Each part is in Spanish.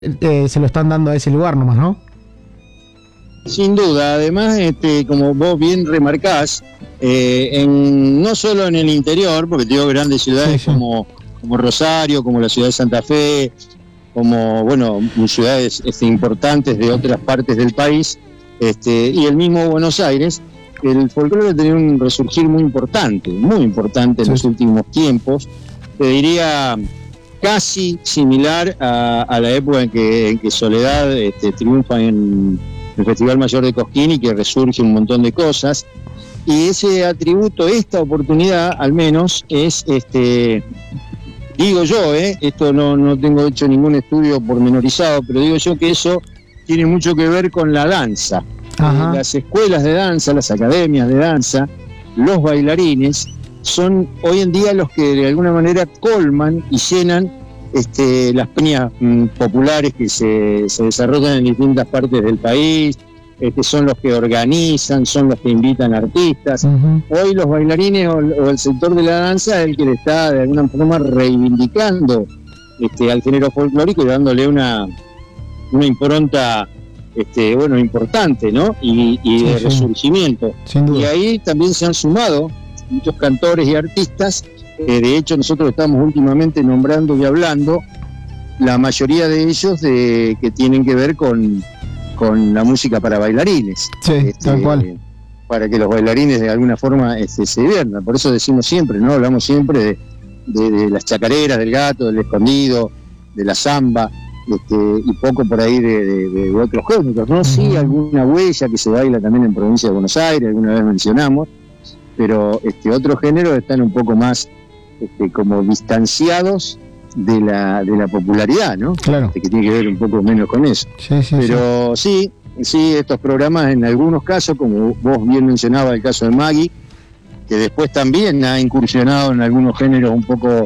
se lo están dando a ese lugar nomás, ¿no? Sin duda, además, como vos bien remarcás, no solo en el interior, porque te digo grandes ciudades Sí. como Rosario, como la ciudad de Santa Fe, como, ciudades importantes de otras partes del país, y el mismo Buenos Aires, el folclore ha tenido un resurgir muy importante en los últimos tiempos. Te diría casi similar a la época en que Soledad triunfa en el Festival Mayor de Cosquín y que resurge un montón de cosas. Y ese atributo, esta oportunidad al menos, es, digo yo, esto no tengo hecho ningún estudio pormenorizado, pero digo yo que eso tiene mucho que ver con la danza. Las escuelas de danza, las academias de danza, los bailarines, son hoy en día los que de alguna manera colman y llenan las peñas populares que se desarrollan en distintas partes del país, son los que organizan, son los que invitan artistas. Hoy los bailarines o el sector de la danza es el que le está de alguna forma reivindicando al género folclórico y dándole una impronta importante, ¿no? Y de resurgimiento. Sin duda. Y ahí también se han sumado muchos cantores y artistas. De hecho, nosotros estamos últimamente nombrando y hablando, la mayoría de ellos que tienen que ver con la música para bailarines. Sí, tal cual. Para que los bailarines de alguna forma se diviertan. Por eso decimos siempre, ¿no? Hablamos siempre de las chacareras, del gato, del escondido, de la samba, y poco por ahí de otros géneros, ¿no? Sí, alguna huella que se baila también en provincia de Buenos Aires, alguna vez mencionamos, pero otros géneros están un poco más como distanciados de la popularidad, ¿no? Claro. Que tiene que ver un poco menos con eso. Pero sí, estos programas en algunos casos, como vos bien mencionabas el caso de Maggie, que después también ha incursionado en algunos géneros un poco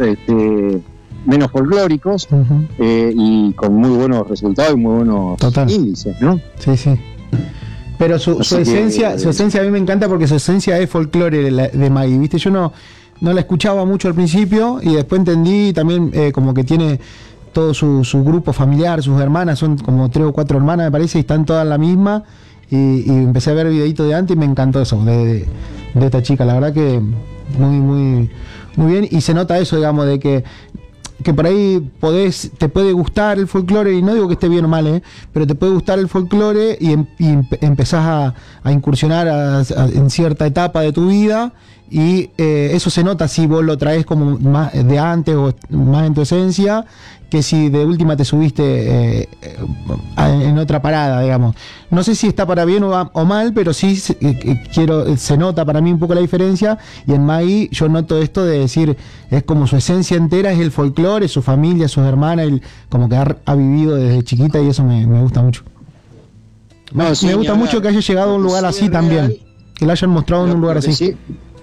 menos folclóricos, y con muy buenos resultados y muy buenos índices, ¿no? Sí. Pero su esencia a mí me encanta porque su esencia es folclore de Maggie, ¿viste? Yo no la escuchaba mucho al principio y después entendí también como que tiene todo su grupo familiar, sus hermanas, son como 3 o 4 hermanas me parece, y están todas la misma, y empecé a ver videitos de antes y me encantó eso de esta chica, la verdad que muy, muy, muy bien, y se nota eso, digamos, de que por ahí te puede gustar el folclore, y no digo que esté bien o mal, pero te puede gustar el folclore y empezás a incursionar en cierta etapa de tu vida, y eso se nota si vos lo traes como más de antes o más en tu esencia, que si de última te subiste en otra parada, digamos. No sé si está para bien o mal, pero sí se nota para mí un poco la diferencia, y en Maggie yo noto esto de decir, es como su esencia entera es el folclore, su familia, sus hermanas, como que ha vivido desde chiquita, y eso me gusta mucho. Me gusta mucho que haya llegado a un lugar así también, que la hayan mostrado en un lugar así.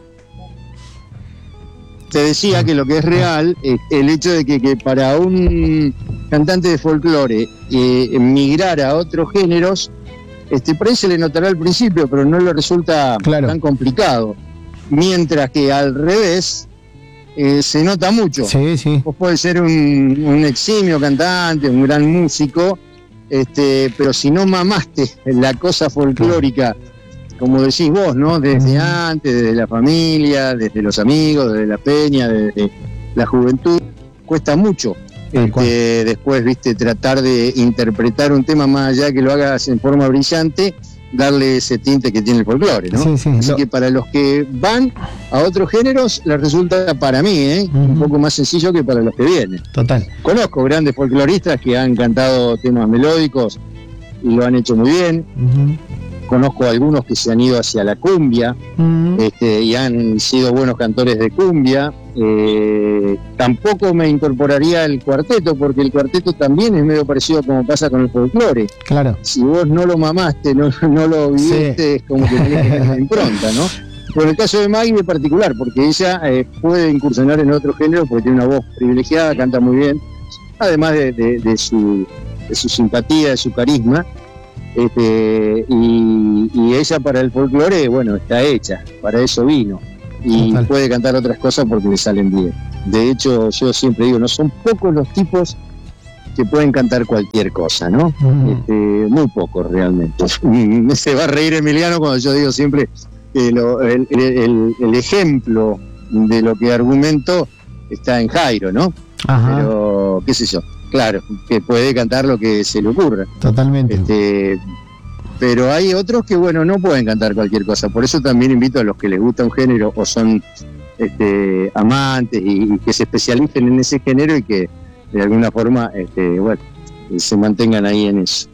Te decía que lo que es real es el hecho de que para un cantante de folclore migrar a otros géneros, por ahí se le notará al principio, pero no le resulta tan complicado. Mientras que al revés, se nota mucho. Sí. Vos podés ser un eximio cantante, un gran músico, pero si no mamaste la cosa folclórica, como decís vos, ¿no? Desde antes, desde la familia, desde los amigos, desde la peña, desde la juventud, cuesta mucho después, tratar de interpretar un tema más allá que lo hagas en forma brillante, darle ese tinte que tiene el folclore, ¿no? Así que para los que van a otros géneros, les resulta para mí, un poco más sencillo que para los que vienen. Total. Conozco grandes folcloristas que han cantado temas melódicos y lo han hecho muy bien. Conozco algunos que se han ido hacia la cumbia, y han sido buenos cantores de cumbia. Tampoco me incorporaría el cuarteto, porque el cuarteto también es medio parecido como pasa con el folclore. Claro. Si vos no lo mamaste, no lo viviste, es como que tenés que tener la impronta, ¿no? Pero en el caso de Maggie en particular, porque ella puede incursionar en otro género, porque tiene una voz privilegiada, canta muy bien, además de su simpatía, de su carisma. Y ella para el folclore, está hecha, para eso vino, y puede cantar otras cosas porque le salen bien. De hecho, yo siempre digo, no son pocos los tipos que pueden cantar cualquier cosa, ¿no? Muy pocos realmente. Se va a reír Emiliano cuando yo digo siempre que el ejemplo de lo que argumento está en Jairo, ¿no? Ajá. Pero, qué sé yo, claro, que puede cantar lo que se le ocurra. Totalmente. Pero hay otros que, bueno, no pueden cantar cualquier cosa. Por eso también invito a los que les gusta un género o son amantes y que se especialicen en ese género y que de alguna forma, se mantengan ahí en eso.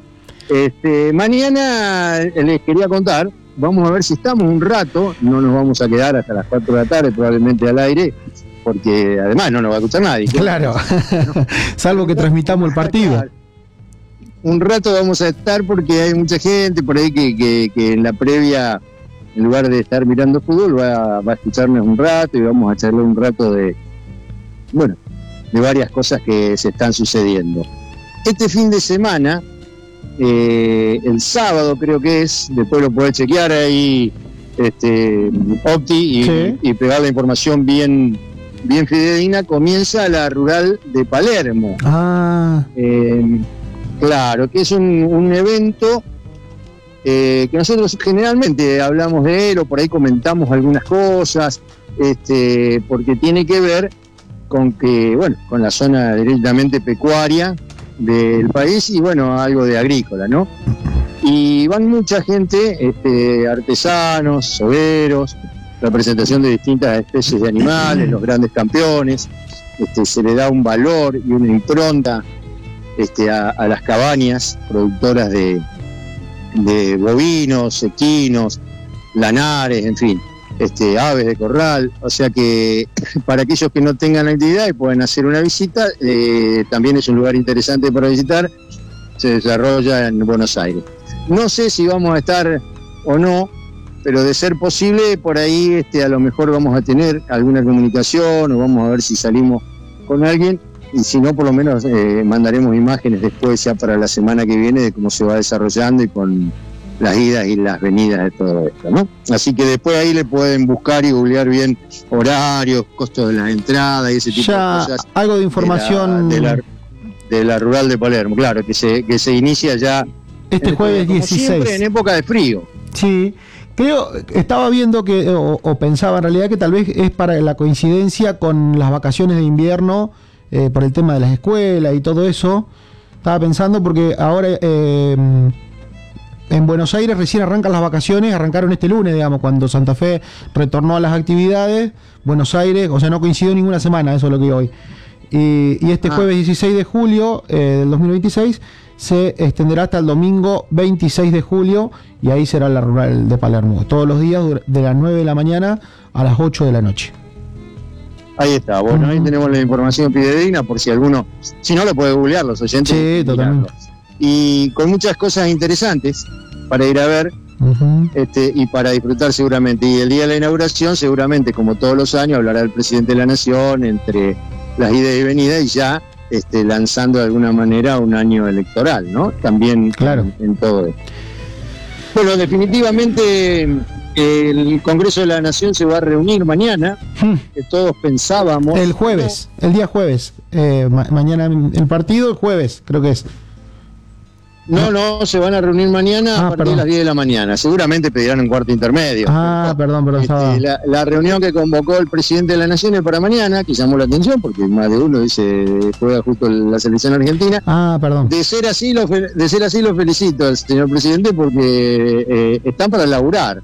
Mañana les quería contar, vamos a ver si estamos un rato, no nos vamos a quedar hasta las 4 de la tarde probablemente al aire, porque además no nos va a escuchar nadie. Claro, salvo que transmitamos el partido. Un rato vamos a estar porque hay mucha gente por ahí que en la previa, en lugar de estar mirando fútbol, va a escucharnos un rato y vamos a charlar un rato de varias cosas que se están sucediendo. Este fin de semana, el sábado creo que es, después lo podés chequear ahí, Opti, y pegar la información bien fidedigna, comienza la Rural de Palermo. Claro, que es un evento que nosotros generalmente hablamos de él o por ahí comentamos algunas cosas, porque tiene que ver con la zona directamente pecuaria del país y algo de agrícola, ¿no? Y van mucha gente, artesanos, soberos, representación de distintas especies de animales, los grandes campeones, se le da un valor y una impronta a las cabañas productoras de bovinos, equinos, lanares, en fin. Aves de corral, o sea que para aquellos que no tengan actividad y pueden hacer una visita, también es un lugar interesante para visitar, se desarrolla en Buenos Aires. No sé si vamos a estar o no, pero de ser posible, por ahí a lo mejor vamos a tener alguna comunicación o vamos a ver si salimos con alguien, y si no, por lo menos mandaremos imágenes después ya para la semana que viene de cómo se va desarrollando y con las idas y las venidas de todo esto, ¿no? Así que después ahí le pueden buscar y googlear bien horarios, costos de las entradas y ese tipo de cosas. Algo de información de la Rural de Palermo, claro, que se inicia ya este jueves 16. Siempre en época de frío. Sí, estaba viendo que, o pensaba en realidad que tal vez es para la coincidencia con las vacaciones de invierno, por el tema de las escuelas y todo eso. Estaba pensando porque ahora en Buenos Aires recién arrancan las vacaciones, arrancaron este lunes, digamos, cuando Santa Fe retornó a las actividades. Buenos Aires, o sea, no coincidió ninguna semana, eso es lo que hoy. Y este jueves 16 de julio del 2026 se extenderá hasta el domingo 26 de julio y ahí será la Rural de Palermo, todos los días de las 9 de la mañana a las 8 de la noche. Ahí está, bueno, ahí tenemos la información fidedigna por si alguno, si no lo puede googlear los oyentes. Sí, totalmente. Y con muchas cosas interesantes para ir a ver y para disfrutar seguramente. Y el día de la inauguración seguramente, como todos los años, hablará el presidente de la Nación entre las idas y venidas y ya lanzando de alguna manera un año electoral, ¿no? También claro. en todo esto. Bueno, definitivamente el Congreso de la Nación se va a reunir mañana, que todos pensábamos... El jueves, el día jueves. Mañana el partido, el jueves, creo que es. No, se van a reunir mañana a partir de las 10 de la mañana. Seguramente pedirán un cuarto intermedio. Perdón. La reunión que convocó el presidente de la Nación es para mañana, que llamó la atención, porque más de uno dice juega justo la selección argentina. Perdón. De ser así lo felicito al señor presidente, porque están para laburar.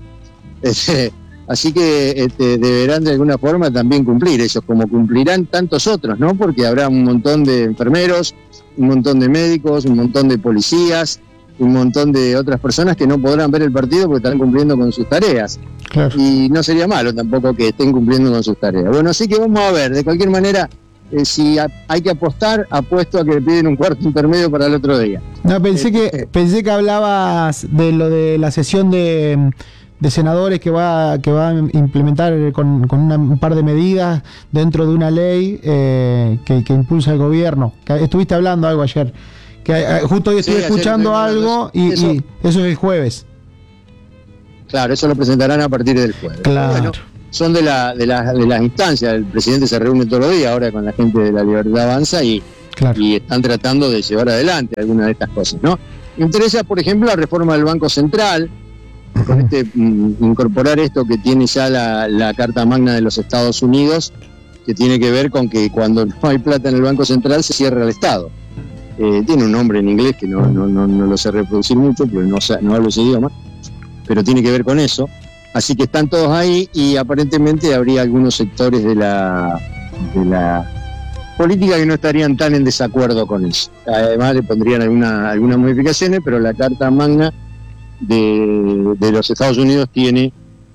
Así que deberán de alguna forma también cumplir ellos, como cumplirán tantos otros, ¿no? Porque habrá un montón de enfermeros, un montón de médicos, un montón de policías, un montón de otras personas que no podrán ver el partido porque están cumpliendo con sus tareas. Claro. Y no sería malo tampoco que estén cumpliendo con sus tareas. Bueno, así que vamos a ver, de cualquier manera, si hay que apostar, apuesto a que le piden un cuarto intermedio para el otro día. No, pensé que hablabas de lo de la sesión de senadores que va a implementar con un par de medidas dentro de una ley que impulsa el gobierno. Estuviste hablando algo ayer, que justo hoy estuve escuchando algo y eso es el jueves. Claro, eso lo presentarán a partir del jueves. Claro. Bueno, son de las instancias, el presidente se reúne todos los días ahora con la gente de La Libertad Avanza y Claro. Y están tratando de llevar adelante algunas de estas cosas, ¿no? Entre ellas, por ejemplo, la reforma del Banco Central, con incorporar esto que tiene ya la Carta Magna de los Estados Unidos, que tiene que ver con que cuando no hay plata en el Banco Central se cierra el Estado. Tiene un nombre en inglés que no lo sé reproducir mucho, porque no hablo ese idioma, pero tiene que ver con eso. Así que están todos ahí y aparentemente habría algunos sectores de la política que no estarían tan en desacuerdo con eso. Además le pondrían algunas modificaciones, pero la Carta Magna de los Estados Unidos tiene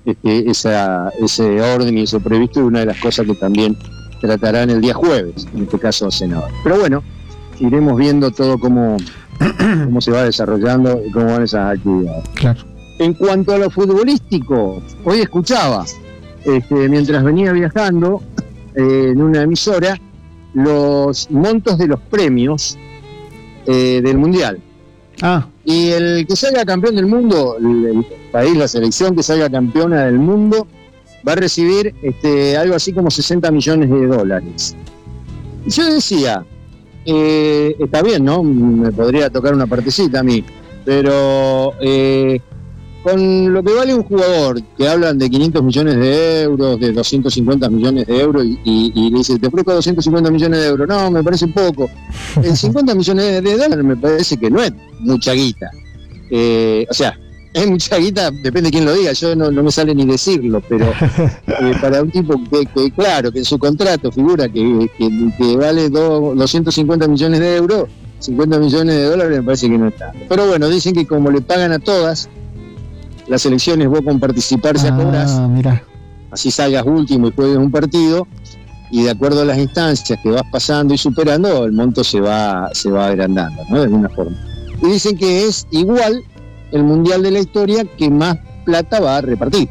ese orden y eso previsto, y una de las cosas que también tratarán el día jueves, en este caso el senador. Pero bueno, iremos viendo todo cómo se va desarrollando y cómo van esas actividades. Claro. En cuanto a lo futbolístico, hoy escuchaba, mientras venía viajando en una emisora, los montos de los premios del Mundial. Y el que salga campeón del mundo, el país, la selección que salga campeona del mundo, va a recibir algo así como $60 millones. Y yo decía, está bien, ¿no? Me podría tocar una partecita a mí, pero con lo que vale un jugador, que hablan de 500 millones de euros, de 250 millones de euros, y le dice, te ofrezco 250 millones de euros, no, me parece poco. En 50 millones de dólares me parece que no es mucha guita. O sea, es mucha guita, depende de quién lo diga, yo no me sale ni decirlo, pero para un tipo que claro, que en su contrato figura que vale 250 millones de euros, 50 millones de dólares me parece que no está. Pero bueno, dicen que como le pagan a todas las elecciones, vos con participar ya cobras, mirá. Así salgas último y juegues un partido, y de acuerdo a las instancias que vas pasando y superando, el monto se va agrandando, ¿no? De alguna forma. Y dicen que es igual el mundial de la historia que más plata va a repartir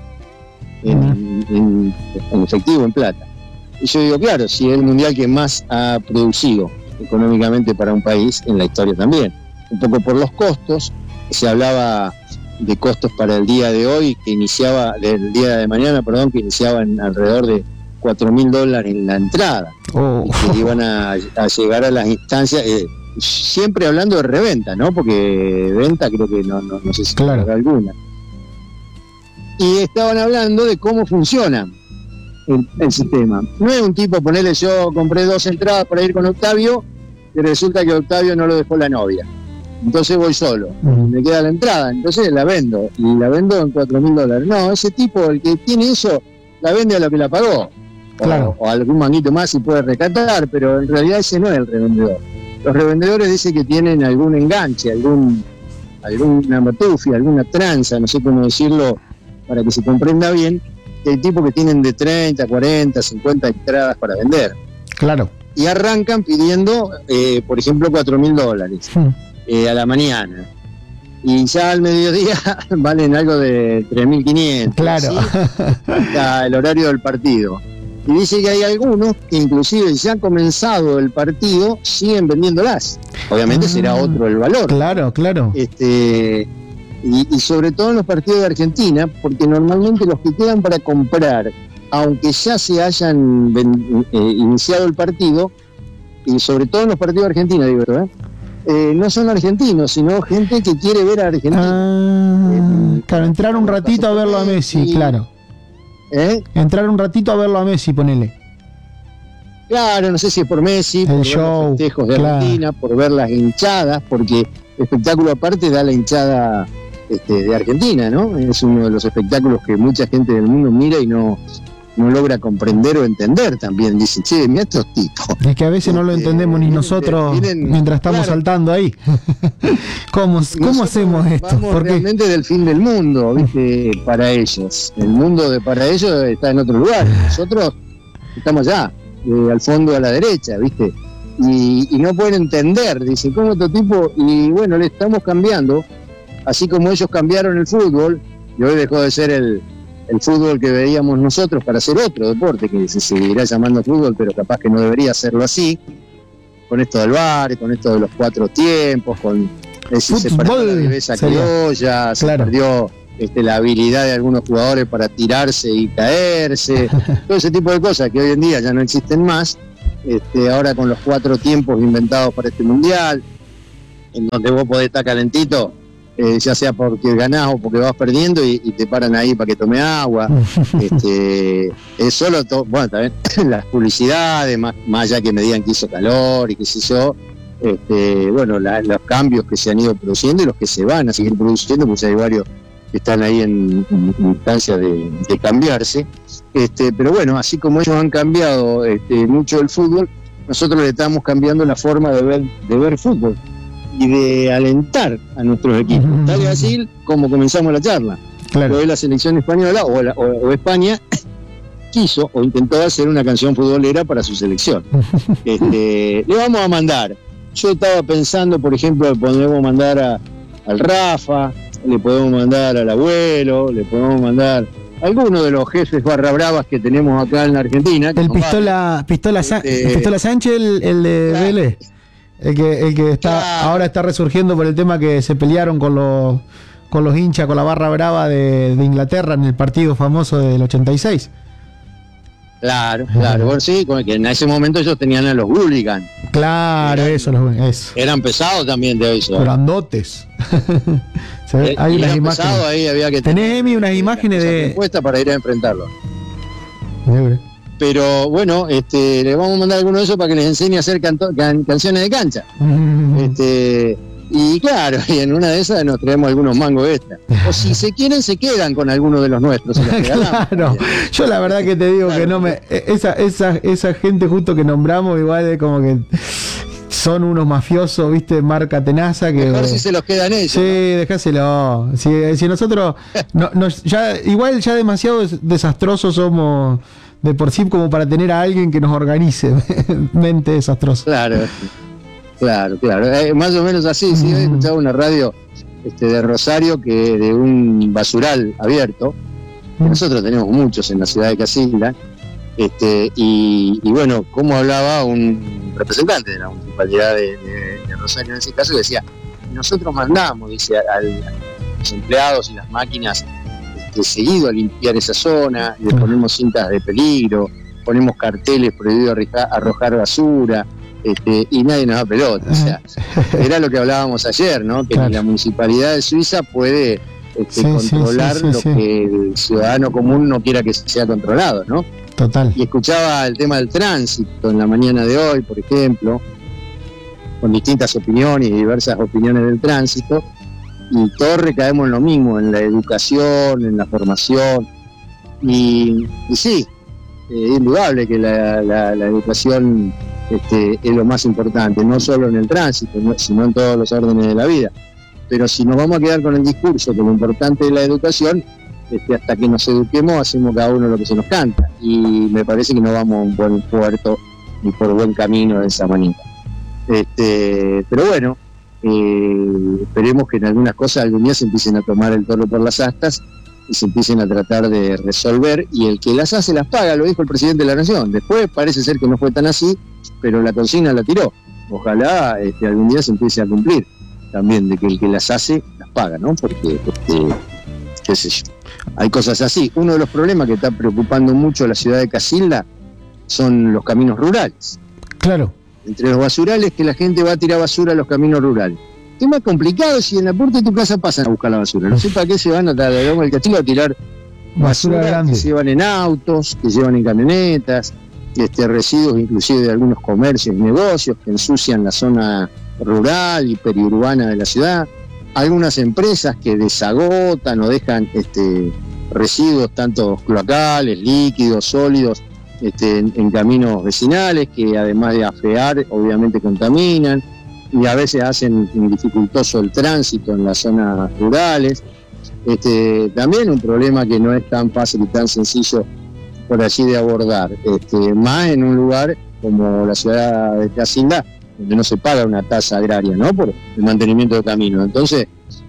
en efectivo, en plata. Y yo digo, claro, si es el mundial que más ha producido económicamente para un país, en la historia también. Un poco por los costos, se hablaba de costos para el día de hoy, del día de mañana, que iniciaba en alrededor de $4.000 en la entrada, y que iban a llegar a las instancias, siempre hablando de reventa, ¿no? Porque venta creo que no sé si habrá alguna. Y estaban hablando de cómo funciona el sistema. No es un tipo, ponerle, yo compré 2 entradas para ir con Octavio, y resulta que Octavio no lo dejó la novia. Entonces voy solo, me queda la entrada, entonces la vendo, y la vendo en $4.000. No, ese tipo, el que tiene eso, la vende a lo que la pagó. Claro. O algún manguito más si puede recatar, pero en realidad ese no es el revendedor. Los revendedores dicen que tienen algún enganche, alguna matufia, alguna tranza, no sé cómo decirlo para que se comprenda bien, que hay tipos que tienen de 30, 40, 50 entradas para vender. Claro. Y arrancan pidiendo, por ejemplo, $4.000 a la mañana. Y ya al mediodía valen algo de 3.500. Claro. ¿Sí? Hasta el horario del partido. Y dice que hay algunos que inclusive ya ha comenzado el partido, siguen vendiéndolas. Obviamente será otro el valor. Claro, claro. Y sobre todo en los partidos de Argentina, porque normalmente los que quedan para comprar, aunque ya se hayan iniciado el partido, y sobre todo en los partidos de Argentina, digo, no son argentinos, sino gente que quiere ver a Argentina. Claro, entrar un ratito a verlo a Messi, claro. Entrar un ratito a verlo a Messi, ponele. Claro, no sé si es por Messi, por ver los festejos de Argentina, por ver las hinchadas, porque espectáculo aparte da la hinchada de Argentina, ¿no? Es uno de los espectáculos que mucha gente del mundo mira y no logra comprender o entender también. Dicen, che, mira estos tipos. Es que a veces no lo entendemos ni nosotros mientras estamos saltando ahí. ¿Cómo hacemos esto? Vamos realmente del fin del mundo, ¿viste? Para ellos. El mundo para ellos está en otro lugar. Nosotros estamos allá, al fondo a la derecha, ¿viste? Y no pueden entender. Dicen, ¿cómo otro tipo? Y bueno, le estamos cambiando. Así como ellos cambiaron el fútbol, y hoy dejó de ser el fútbol que veíamos nosotros para hacer otro deporte que se seguirá llamando fútbol, pero capaz que no debería hacerlo así, con esto del VAR, con esto de los 4 tiempos, con se perdió la viveza criolla, se perdió la habilidad de algunos jugadores para tirarse y caerse, todo ese tipo de cosas que hoy en día ya no existen más, ahora con los 4 tiempos inventados para este mundial, en donde vos podés estar calentito, ya sea porque ganás o porque vas perdiendo y te paran ahí para que tome agua. Es solo bueno, también las publicidades, más allá que me digan que hizo calor y qué sé yo, bueno, los cambios que se han ido produciendo y los que se van a seguir produciendo, pues hay varios que están ahí en instancia de cambiarse. Pero bueno, así como ellos han cambiado mucho el fútbol, nosotros le estamos cambiando la forma de ver fútbol y de alentar a nuestros equipos. Tal y así como comenzamos la charla. Claro. Hoy la selección española o España quiso o intentó hacer una canción futbolera para su selección. Le vamos a mandar. Yo estaba pensando, por ejemplo, le podemos mandar al Rafa, le podemos mandar al abuelo, le podemos mandar a alguno de los jefes barra bravas que tenemos acá en la Argentina. El Pistola Sánchez, el de Vélez. El que está ahora está resurgiendo por el tema que se pelearon con los hinchas, con la barra brava de Inglaterra en el partido famoso del 86. Claro. Bueno, sí, que en ese momento ellos tenían a los hooligans. Claro, eso. Eran pesados también de eso. Grandotes. Hay unas imágenes. Ahí había que ¿tenés, Emi, unas imágenes de puesta para ir a enfrentarlo? Pero bueno, le vamos a mandar alguno de esos para que les enseñe a hacer canciones de cancha. Y claro, y en una de esas nos traemos algunos mangos extra. O si se quieren, se quedan con alguno de los nuestros. Claro, yo la verdad que te digo que no me... Esa gente justo que nombramos, igual es como que son unos mafiosos, ¿viste? Marca tenaza que... Mejor si se los quedan ellos. Sí, dejáselo. Si nosotros... igual ya demasiado desastrosos somos de por sí como para tener a alguien que nos organice. Mente desastrosa. Claro. Más o menos así. Sí, he escuchado una radio de Rosario que de un basural abierto, que nosotros tenemos muchos en la ciudad de Casilda, y bueno, como hablaba un representante de la municipalidad de Rosario en ese caso, decía, nosotros mandamos, dice, a los empleados y las máquinas seguido a limpiar esa zona, le ponemos cintas de peligro, ponemos carteles prohibido arrojar basura, y nadie nos da pelota. O sea, era lo que hablábamos ayer, ¿no? Que la municipalidad de Suiza puede controlar lo que el ciudadano común no quiera que sea controlado, ¿no? Total. Y escuchaba el tema del tránsito en la mañana de hoy, por ejemplo, con distintas opiniones y diversas opiniones del tránsito, y todos recaemos en lo mismo, en la educación, en la formación, y sí, es indudable que la educación es lo más importante, no solo en el tránsito, sino en todos los órdenes de la vida. Pero si nos vamos a quedar con el discurso que lo importante es la educación, hasta que nos eduquemos hacemos cada uno lo que se nos canta, y me parece que no vamos a un buen puerto ni por buen camino de esa manera. Pero bueno, esperemos que en algunas cosas algún día se empiecen a tomar el toro por las astas y se empiecen a tratar de resolver, y el que las hace las paga, lo dijo el presidente de la Nación. Después parece ser que no fue tan así, pero la consigna la tiró. Ojalá algún día se empiece a cumplir también, de que el que las hace las paga, ¿no? Porque qué sé yo, hay cosas así. Uno de los problemas que está preocupando mucho a la ciudad de Casilda son los caminos rurales. Claro. Entre los basurales, que la gente va a tirar basura a los caminos rurales. Es más complicado si en la puerta de tu casa pasan a buscar la basura. No sé para qué se van a Loma del Castillo a tirar basura grande, que se llevan en autos, que llevan en camionetas, residuos inclusive de algunos comercios y negocios que ensucian la zona rural y periurbana de la ciudad. Algunas empresas que desagotan o dejan residuos tanto cloacales, líquidos, sólidos, en caminos vecinales, que además de afear obviamente contaminan, y a veces hacen dificultoso el tránsito en las zonas rurales. También un problema que no es tan fácil y tan sencillo por allí de abordar, más en un lugar como la ciudad de Casilda, donde no se paga una tasa agraria, ¿no?, por el mantenimiento de caminos. Entonces,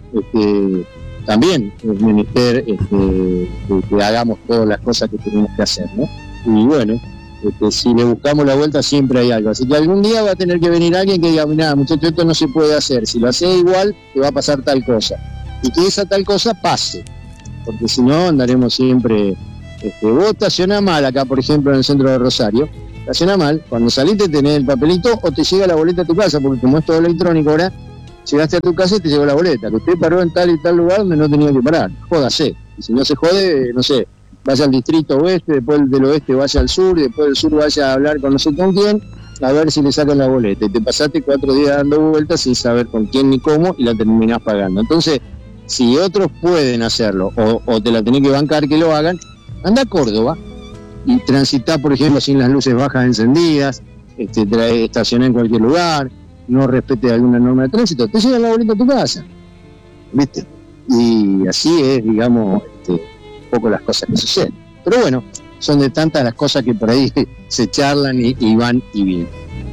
también es menester que hagamos todas las cosas que tenemos que hacer, ¿no? Y bueno, si le buscamos la vuelta siempre hay algo. Así que algún día va a tener que venir alguien que diga, mirá, muchachos, esto no se puede hacer. Si lo haces igual, te va a pasar tal cosa. Y que esa tal cosa pase. Porque si no, andaremos siempre... vos estacionás mal acá, por ejemplo, en el centro de Rosario, estaciona mal, cuando saliste tenés el papelito o te llega la boleta a tu casa, porque como es todo electrónico ahora, llegaste a tu casa y te llegó la boleta, que usted paró en tal y tal lugar donde no tenía que parar. Jódase. Y si no se jode, no sé, vaya al distrito oeste, después del oeste vaya al sur, y después del sur vaya a hablar con no sé con quién, a ver si le sacan la boleta. Y te pasaste 4 días dando vueltas sin saber con quién ni cómo y la terminás pagando. Entonces, si otros pueden hacerlo o te la tenés que bancar que lo hagan, anda a Córdoba y transitá, por ejemplo, sin las luces bajas encendidas, estacioná en cualquier lugar, no respete alguna norma de tránsito, te llega la boleta a tu casa, ¿viste? Y así es, digamos, un poco las cosas que suceden. Pero bueno, son de tantas las cosas que por ahí se charlan y van y vienen.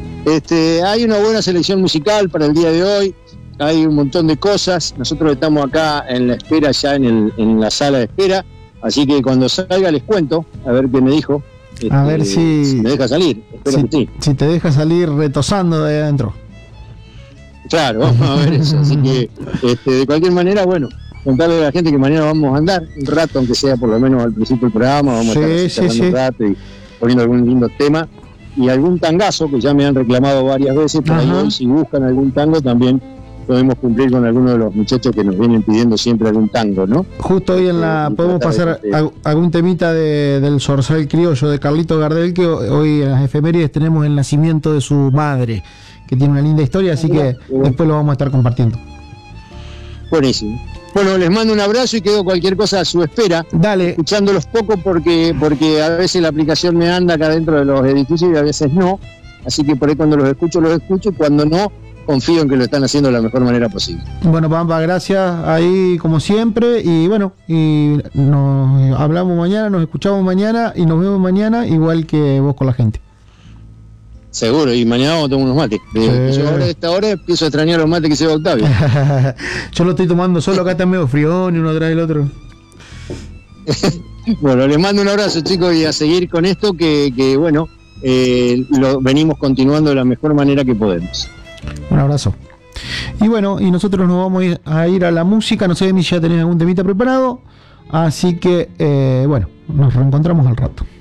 Hay una buena selección musical para el día de hoy, hay un montón de cosas. Nosotros estamos acá en la espera, ya en la sala de espera, así que cuando salga les cuento, a ver qué me dijo. A ver si me deja salir, espero que sí. Si te deja salir retosando de adentro. Claro, vamos a ver eso. Así que, de cualquier manera, bueno, contarle a la gente que mañana vamos a andar un rato, aunque sea por lo menos al principio del programa, vamos a estar un rato y poniendo algún lindo tema y algún tangazo que ya me han reclamado varias veces. Por ahí hoy, si buscan algún tango, también podemos cumplir con algunos de los muchachos que nos vienen pidiendo siempre algún tango, ¿no? Justo hoy podemos pasar algún temita del Zorzal Criollo de Carlito Gardel, que hoy en las efemérides tenemos el nacimiento de su madre, que tiene una linda historia, así que después lo vamos a estar compartiendo. Buenísimo. Bueno, les mando un abrazo y quedo cualquier cosa a su espera. Dale. Escuchándolos poco porque a veces la aplicación me anda acá dentro de los edificios y a veces no. Así que por ahí cuando los escucho, y cuando no, confío en que lo están haciendo de la mejor manera posible. Bueno, Pampa, gracias ahí como siempre. Y bueno, y nos hablamos mañana, nos escuchamos mañana y nos vemos mañana, igual que vos con la gente. Seguro, y mañana vamos a tomar unos mates. Yo ahora a esta hora empiezo a extrañar los mates que se va Octavio. Yo lo estoy tomando solo, acá está medio frión y uno atrás del otro. Bueno, les mando un abrazo, chicos, y a seguir con esto que bueno, lo venimos continuando de la mejor manera que podemos. Un abrazo. Y bueno, y nosotros nos vamos a ir a la música. No sé si ya tenés algún temita preparado. Así que, bueno, nos reencontramos al rato.